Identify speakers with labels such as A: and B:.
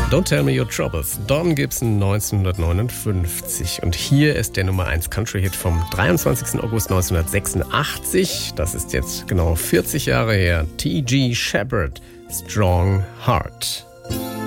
A: Don't Tell Me Your Troubles, Don Gibson 1959. Und hier ist der Nummer 1 Country-Hit vom 23. August 1986. Das ist jetzt genau 40 Jahre her. T.G. Sheppard, Strong Heart.